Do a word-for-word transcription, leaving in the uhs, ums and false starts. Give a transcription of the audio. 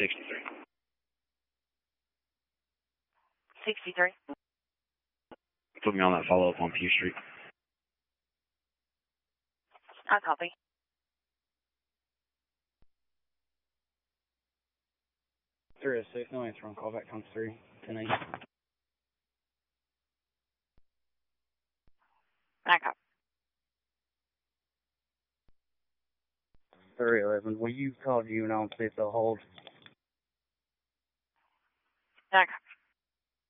sixty-three. sixty-three. Put me on that follow-up on Pew Street. I copy. three oh six, no answer on callback comes three, ten eighty. I copy. three eleven, will you call you and I'll see if they'll hold? I copy.